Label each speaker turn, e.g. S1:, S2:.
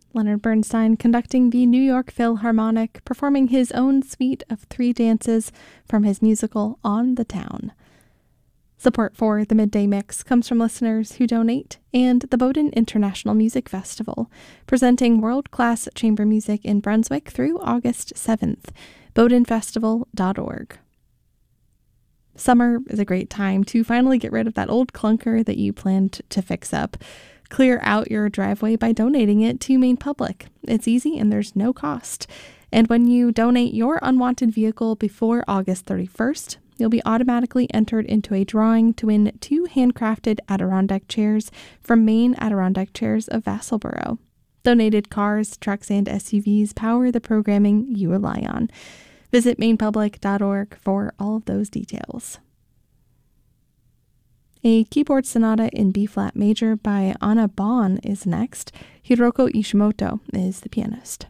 S1: Leonard Bernstein conducting the New York Philharmonic, performing his own suite of 3 dances from his musical On the Town. Support for the Midday Mix comes from listeners who donate and the Bowdoin International Music Festival, presenting world-class chamber music in Brunswick through August 7th, bowdoinfestival.org. Summer is a great time to finally get rid of that old clunker that you planned to fix up. Clear out your driveway by donating it to Maine Public. It's easy and there's no cost. And when you donate your unwanted vehicle before August 31st, you'll be automatically entered into a drawing to win 2 handcrafted Adirondack chairs from Maine Adirondack Chairs of Vassalboro. Donated cars, trucks, and SUVs power the programming you rely on. Visit mainepublic.org for all of those details. A keyboard sonata in B-flat major by Anna Bon is next. Hiroko Ishimoto is the pianist.